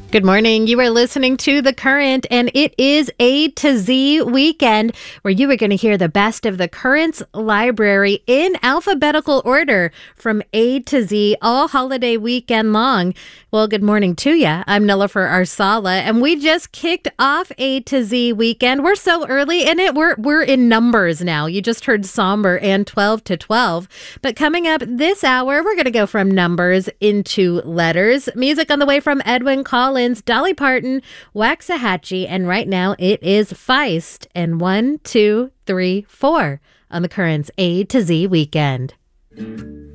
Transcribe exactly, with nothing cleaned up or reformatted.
Good morning. You are listening to The Current, and it is A to Z weekend, where you are going to hear the best of the Current's library in alphabetical order from A to Z all holiday weekend long. Well, good morning to you. I'm Nilofer Arsala, and we just kicked off A to Z weekend. We're so early in it. We're we're in numbers now. You just heard somber and twelve to twelve. But coming up this hour, we're going to go from numbers into letters. Music on the way from Edwyn Collins, Dolly Parton, Waxahachie, and right now it is Feist. And one, two, three, four on the Current's A to Z weekend.